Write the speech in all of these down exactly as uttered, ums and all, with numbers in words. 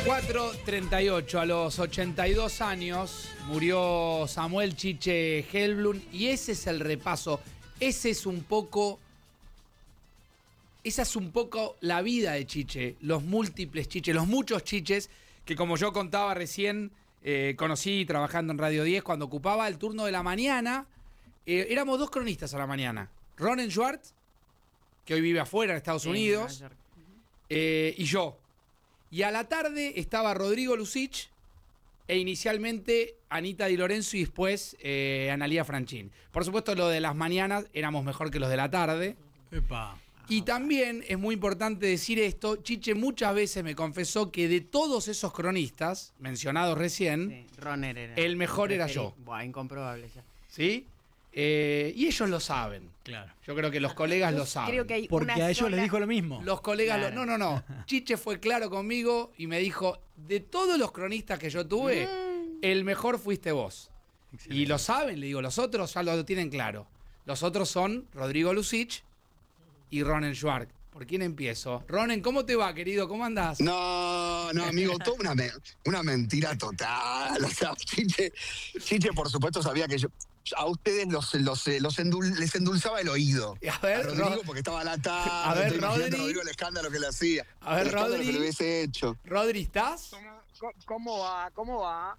cuatro treinta y ocho, a los ochenta y dos años murió Samuel Chiche Helblum y ese es el repaso, ese es un poco, esa es un poco la vida de Chiche, los múltiples Chiches, los muchos Chiches que como yo contaba recién, eh, conocí trabajando en Radio diez cuando ocupaba el turno de la mañana, eh, éramos dos cronistas a la mañana, Ronen Schwartz, que hoy vive afuera en Estados sí, Unidos, eh, y yo. Y a la tarde estaba Rodrigo Lucich e inicialmente Anita Di Lorenzo y después eh, Analía Franchín. Por supuesto, lo de las mañanas éramos mejor que los de la tarde. Epa. Y también es muy importante decir esto, Chiche muchas veces me confesó que de todos esos cronistas mencionados recién, sí, Roner era, el mejor era yo. Buah, incomprobable ya. ¿Sí? Eh, y ellos lo saben. Claro. Yo creo que los colegas lo saben. Creo que hay Porque una a ellos sola... les dijo lo mismo. Los colegas Claro. lo... No, no, no. Chiche fue claro conmigo y me dijo, de todos los cronistas que yo tuve, mm. el mejor fuiste vos. Excelente. Y lo saben, le digo, los otros ya lo tienen claro. Los otros son Rodrigo Lucich y Ronen Schwartz. ¿Por quién empiezo? Ronen, ¿cómo te va, querido? ¿Cómo andás? No, no, amigo, toda una, me- una mentira total. O sea, Chiche, Chiche, por supuesto, sabía que yo a ustedes los, los, los endul- les endulzaba el oído. A ver, a Rodrigo, Rod- porque estaba a la tarde. A ver, imagínate Rodri. Rodrigo el escándalo que le hacía. A ver, el escándalo Rodri. que le hubiese hecho. Rodri, ¿estás? ¿Cómo, cómo va? ¿Cómo va?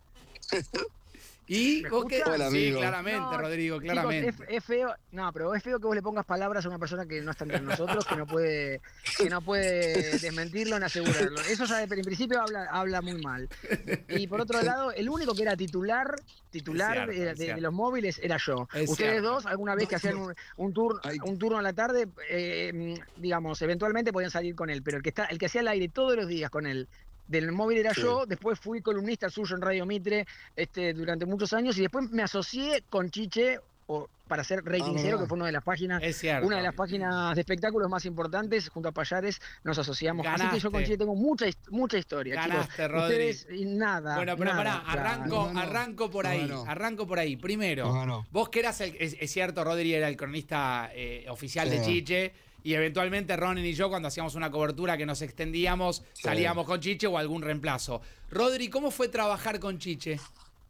¿Y ¿Me vos qué? escuchas? Hola, Sí, amigo. claramente, No, Rodrigo, chicos, claramente. es, es feo, no, pero es feo que vos le pongas palabras a una persona que no está entre nosotros, que no puede, que no puede desmentirlo ni asegurarlo. Eso ya de- en principio habla, habla muy mal. Y por otro lado, el único que era titular, titular Es cierto, de, es de- cierto. de los móviles era yo. Es Ustedes cierto. dos, alguna vez que hacían un, un turno, Ay. un turno a la tarde, eh, digamos, eventualmente podían salir con él, pero el que está, el que hacía el aire todos los días con él. Del móvil era Sí. yo, después fui columnista suyo en Radio Mitre este, durante muchos años y después me asocié con Chiche o, para hacer Rating Ah, Cero, verdad. que fue una de las páginas, Es cierto. una de las páginas de espectáculos más importantes, junto a Payares nos asociamos. Así que yo con Ganaste. Chiche tengo mucha his- mucha historia, Ganaste, chicos. Rodri. Ustedes y nada. Bueno, pero nada, pará, arranco, No, no. arranco por ahí, No, no. arranco por ahí. Primero, No, no. vos que eras el, es, es cierto, Rodri era el cronista eh, oficial Sí. de Chiche, y eventualmente Ronen y yo, cuando hacíamos una cobertura que nos extendíamos, Sí. salíamos con Chiche o algún reemplazo. Rodri, ¿cómo fue trabajar con Chiche?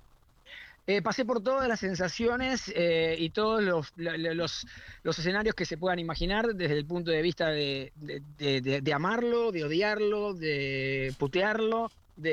Eh, pasé por todas las sensaciones eh, y todos los, lo- lo- los, los escenarios que se puedan imaginar desde el punto de vista de, de- de- de- de amarlo, de odiarlo, de putearlo,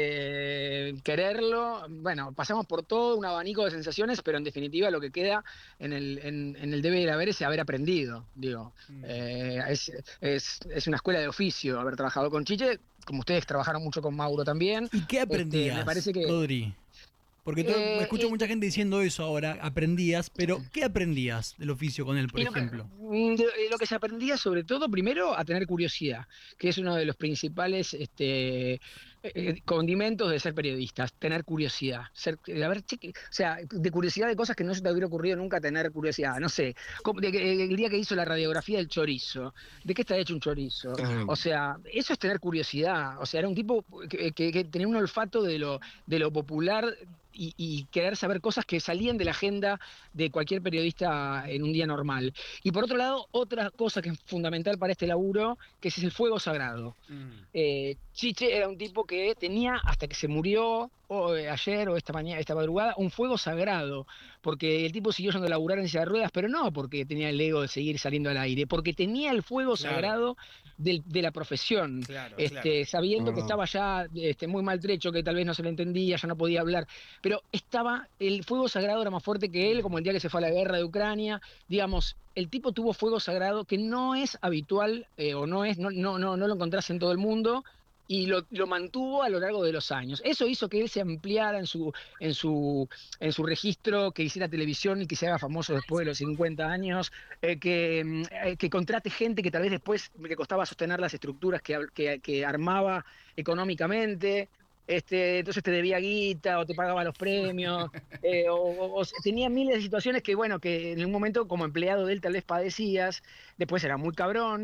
de quererlo. Bueno, pasamos por todo un abanico de sensaciones, pero en definitiva lo que queda en el, en, en el debe y haber es haber aprendido. Digo, Mm. Eh, es, es, es una escuela de oficio haber trabajado con Chiche, como ustedes trabajaron mucho con Mauro también. ¿Y qué aprendías, Este, me parece que Rodri? Porque to- Eh, escucho eh, mucha gente diciendo eso ahora, aprendías, pero ¿qué aprendías del oficio con él, por Y lo que- ejemplo? mm, de- de lo que se aprendía sobre todo, primero, a tener curiosidad, que es uno de los principales este, eh, condimentos de ser periodistas, tener curiosidad. Ser, eh, a ver, cheque- o sea, de curiosidad de cosas que no se te hubiera ocurrido nunca tener curiosidad. No sé, como de que, el día que hizo la radiografía del chorizo, ¿de qué está hecho un chorizo? Claro. O sea, eso es tener curiosidad. O sea, era un tipo que, que- que tenía un olfato de lo, de lo popular y, y querer saber cosas que salían de la agenda de cualquier periodista en un día normal. Y por otro lado, otra cosa que es fundamental para este laburo, que es el fuego sagrado. Eh, Chiche era un tipo que tenía, hasta que se murió, o eh, ayer o esta mañana, esta madrugada, un fuego sagrado, porque el tipo siguió yendo a laburar en silla de ruedas, pero no porque tenía el ego de seguir saliendo al aire, porque tenía el fuego Claro. sagrado del- de la profesión, Claro, este, claro. sabiendo que Ah. estaba ya este, muy maltrecho, que tal vez no se le entendía, ya no podía hablar, pero estaba, el fuego sagrado era más fuerte que él, como el día que se fue a la guerra de Ucrania, digamos, el tipo tuvo fuego sagrado que no es habitual, eh, o no es, no, no, no, no lo encontrás en todo el mundo, y lo, lo mantuvo a lo largo de los años. Eso hizo que él se ampliara en su, en su, en su registro, que hiciera televisión y que se haga famoso después de los cincuenta años, eh, que, mm, eh, que contrate gente que tal vez después le costaba sostener las estructuras que, que, que armaba económicamente. Este, entonces te debía guita o te pagaba los premios, eh, o, o- o tenía miles de situaciones que, bueno, que en un momento como empleado de él tal vez padecías, después era muy cabrón.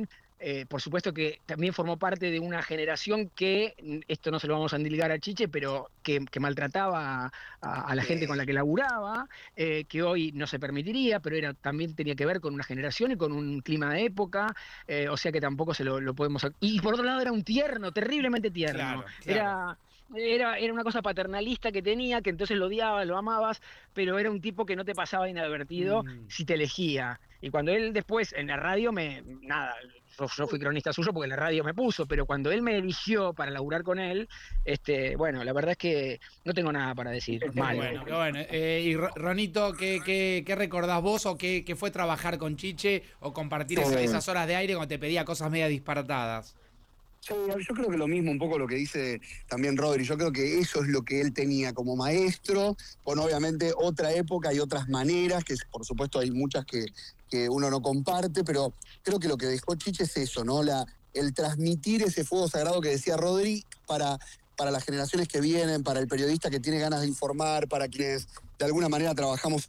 eh, por supuesto que también formó parte de una generación que, esto no se lo vamos a endilgar a Chiche, pero que, que maltrataba a, a, a la gente con la que laburaba, eh, que hoy no se permitiría, pero era, también tenía que ver con una generación y con un clima de época, eh, o sea que tampoco se lo, lo podemos... Y por otro lado era un tierno, terriblemente tierno. Claro, claro. Era... Era, era una cosa paternalista que tenía, que entonces lo odiabas, lo amabas, pero era un tipo que no te pasaba inadvertido Mm. si te elegía. Y cuando él después en la radio me... Nada, yo, yo fui cronista suyo porque la radio me puso, pero cuando él me eligió para laburar con él, este, bueno, la verdad es que no tengo nada para decir. Qué Mal. bueno, qué bueno. Eh, y Ro- Ronito, ¿qué, qué, qué recordás vos o qué, qué fue trabajar con Chiche o compartir esa- Eh. esas horas de aire cuando te pedía cosas media disparatadas? Sí, yo creo que lo mismo, un poco lo que dice también Rodri, yo creo que eso es lo que él tenía como maestro, con obviamente otra época y otras maneras, que por supuesto hay muchas que, que uno no comparte, pero creo que lo que dejó Chiche es eso, ¿no? La, el transmitir ese fuego sagrado que decía Rodri para, para las generaciones que vienen, para el periodista que tiene ganas de informar, para quienes de alguna manera trabajamos,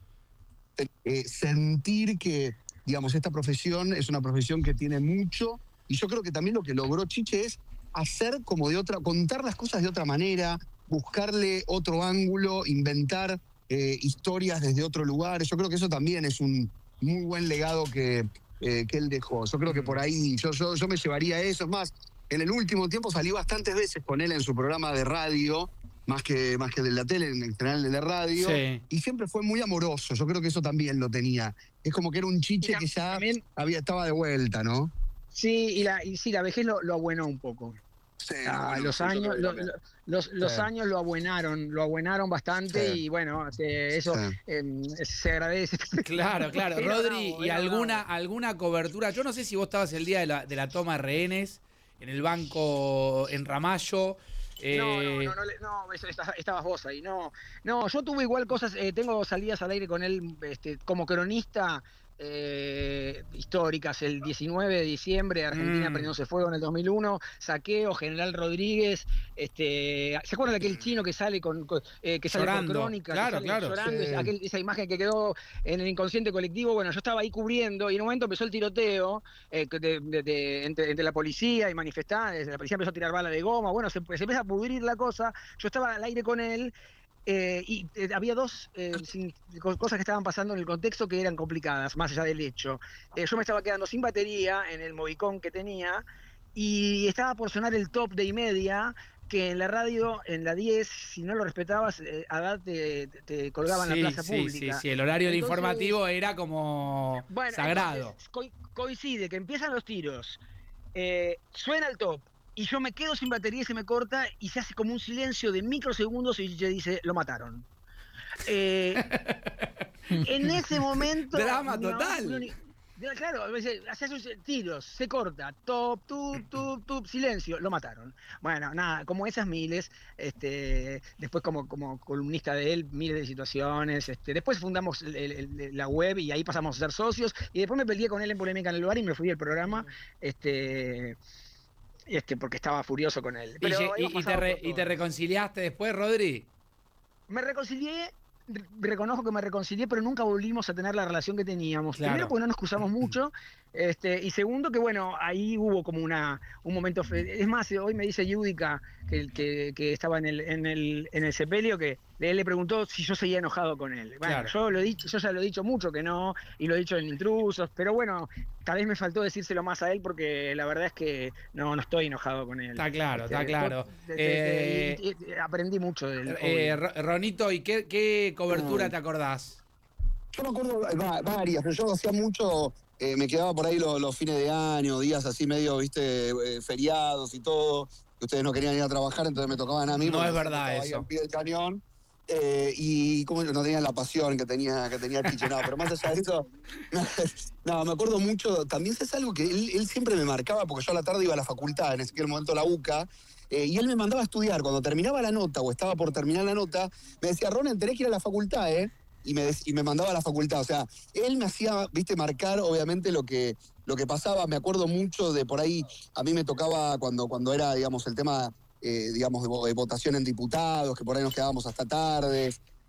eh, sentir que, digamos, esta profesión es una profesión que tiene mucho. Y yo creo que también lo que logró Chiche es hacer como de otra, contar las cosas de otra manera, buscarle otro ángulo, inventar eh, historias desde otro lugar. Yo creo que eso también es un muy buen legado que, eh, que él dejó. Yo creo que por ahí yo, yo, yo me llevaría eso. Es más, en el último tiempo salí bastantes veces con él en su programa de radio, más que, más que de la tele, en el canal de la radio, Sí. y siempre fue muy amoroso. Yo creo que eso también lo tenía. Es como que era un Chiche que ya También, había, estaba de vuelta, ¿no? sí, y, la, y sí, la vejez lo, lo abuenó un poco. Sí, Ah, bueno, los sí, yo años, creo que lo- también. lo- los, los Sí. años lo abuenaron, lo abuenaron bastante Sí. y bueno, eh, eso Sí. eh, se agradece. Claro, claro. Era Rodri, bravo, ¿y era alguna, bravo. alguna cobertura? Yo no sé si vos estabas el día de la, de la toma de rehenes en el banco en Ramallo. eh, No, no, no, no, le- no, eso, esta- estabas vos ahí, no. No, yo tuve igual cosas, eh, tengo salidas al aire con él este, como cronista eh, históricas, el diecinueve de diciembre, Argentina Mm. prendiéndose fuego en el dos mil uno, Saqueo, General Rodríguez, este, ¿se acuerdan de aquel chino que sale con, con, eh, que sale Llorando, por crónica, claro, que sale claro. llorando, Sí. es- aquel- esa imagen que quedó en el inconsciente colectivo? Bueno, yo estaba ahí cubriendo y en un momento empezó el tiroteo eh, de- de- de- entre, entre la policía y manifestantes, la policía empezó a tirar bala de goma, bueno, se, se empieza a pudrir la cosa, yo estaba al aire con él. Eh, y eh, había dos eh, sin- co- cosas que estaban pasando en el contexto que eran complicadas, más allá del hecho. Eh, yo me estaba quedando sin batería en el Movicon que tenía y estaba por sonar el top de y media, que en la radio, en la diez, si no lo respetabas, eh, a edad te, te colgaban en sí, la plaza sí, pública. sí, sí, el horario del Entonces, informativo era como bueno, sagrado. entonces, co- coincide que empiezan los tiros, eh, suena el top, y yo me quedo sin batería y se me corta, y se hace como un silencio de microsegundos y se dice, lo mataron. Eh, en ese momento... Drama mi mamá total. fue uni- Ya, claro, a veces hace esos tiros, se corta, top, tup, tup, tup, silencio, lo mataron. Bueno, nada, como esas miles, este, después como, como columnista de él, miles de situaciones, este, después fundamos el- el- el- la web y ahí pasamos a ser socios, y después me peleé con él en Polémica en el Bar y me fui del programa, este, este, porque estaba furioso con él. Y, Pero lle- y- hemos y te pasado re- por y te todo. reconciliaste después, Rodri? Me reconcilié, re- reconozco que me reconcilié, pero nunca volvimos a tener la relación que teníamos. Claro. Primero porque no nos cruzamos mucho, este, y segundo que bueno, ahí hubo como una un momento fe- es más, hoy me dice Yudica que, que, que estaba en el, en el, en el sepelio, que él le preguntó si yo seguía enojado con él. Bueno, Claro. yo lo he dicho, yo ya lo he dicho mucho que no, y lo he dicho en Intrusos, pero bueno, tal vez me faltó decírselo más a él porque la verdad es que no, no estoy enojado con él. Está claro, Este, está claro. de- de- de- Eh, y- y- aprendí mucho del Eh, Ro- Ronito, ¿y qué, qué cobertura No. te acordás? Yo me acuerdo va- varias, pero yo hacía mucho, eh, me quedaba por ahí los, los fines de año, días así medio, viste, eh, feriados y todo, que ustedes no querían ir a trabajar, entonces me tocaban a mí. No porque es siempre verdad estaba ahí eso. al pie del cañón. Eh, y como no tenían la pasión que tenía, que tenía Chiche, no, pero más allá de eso, no, me acuerdo mucho, también es algo que él, él siempre me marcaba, porque yo a la tarde iba a la facultad, en ese momento la UCA, eh, y él me mandaba a estudiar, cuando terminaba la nota, o estaba por terminar la nota, me decía, Ronen, tenés que ir a la facultad, ¿eh? Y me, y me mandaba a la facultad, o sea, él me hacía, viste, marcar, obviamente, lo que, lo que pasaba, me acuerdo mucho de por ahí, a mí me tocaba cuando, cuando era, digamos, el tema... Eh, digamos, de, de votación en diputados, que por ahí nos quedábamos hasta tarde.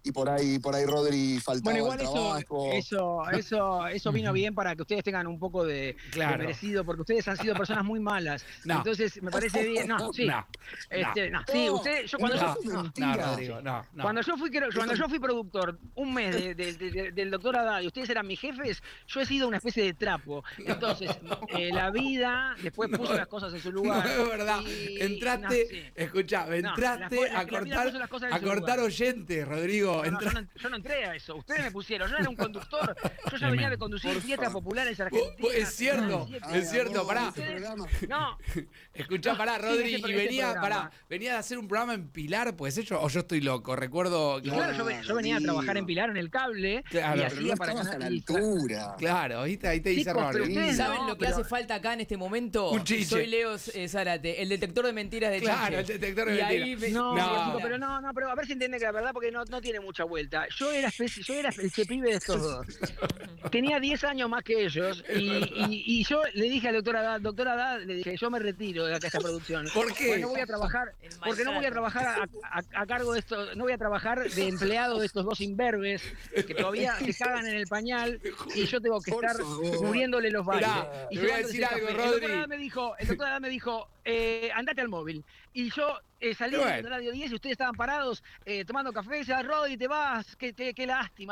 y por ahí, por ahí Rodri faltaba Bueno, igual al eso, trabajo. eso, eso, eso vino bien para que ustedes tengan un poco de, Claro. de merecido, porque ustedes han sido personas muy malas. No. Entonces, me parece bien. No, sí. No, Este, no, sí, No, usted, yo cuando No, yo, no, no, Rodrigo, no, no. Cuando yo fui creo- cuando yo fui productor un mes de- de- de- de- del doctor Haddad y ustedes eran mis jefes, yo he sido una especie de trapo. Entonces, eh, la vida después puso las cosas en su No, lugar. es verdad. y- Entraste, no, sí. escuchá, No, la- entraste la- a la vida cortar, puso las cosas en a su cortar lugar. oyentes, Rodrigo. No, no, Entra- yo, no, yo no entré a eso, ustedes me pusieron, yo era un conductor, yo ya venía de Tremendo. conducir Por fiestas favor. populares Vos- argentinas. vos- es cierto, noventa y es cierto, vos, pará. ese programa. No, Escuchá, pará, Sí, Rodri, ese y pro- ese venía, programa. pará, venía de hacer un programa en Pilar, pues yo, o yo estoy loco, recuerdo. y claro, yo, ve- yo venía a trabajar en Pilar en el cable Claro. y Pero Pero hacía no para estabas a Canal la y- altura. Claro, ¿viste? Ahí te dice Chicos, pero Rodri. ustedes ¿Saben no, lo que pero- hace falta acá en este momento? Un chiche. Soy Leo eh, Zárate, el detector de mentiras de Claro, Chiche. el detector de Y ahí mentiras. me- No, No. chico, pero no, no, pero a ver si entiende que la verdad, porque no, no tiene mucha vuelta. Yo era especie, yo era el chepibe de estos dos. Tenía diez años más que ellos y, y, y yo le dije al doctor Haddad, doctor Haddad, le dije, yo me retiro de acá esta producción. ¿Por qué? Porque no voy a trabajar, El porque no voy a trabajar a, a- a cargo de esto, no voy a trabajar de empleado de estos dos imberbes que todavía se cagan en el pañal y yo tengo que Por estar favor. cubriéndole los bailes. Mirá, y te voy a llevándole decir ese algo, café. El Rodri. doctor Haddad me dijo, el doctor Haddad me dijo, eh, andate al móvil. Y yo eh, salí Bueno. de Radio diez y ustedes estaban parados eh, tomando café y decía, Rodri, te vas, qué, qué, qué lástima.